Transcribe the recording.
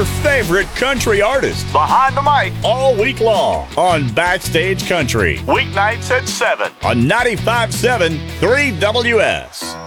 your favorite country artists Behind the mic, all week long on Backstage Country weeknights at 7. on 95.7 3WS.